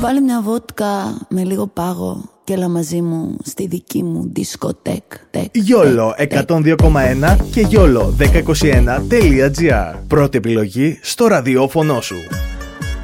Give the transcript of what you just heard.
Βάλε μια βότκα με λίγο πάγο και έλα μαζί μου στη δική μου δισκοτέκ. YOLO 102,1 και YOLO1021.gr. Πρώτη επιλογή στο ραδιόφωνο σου.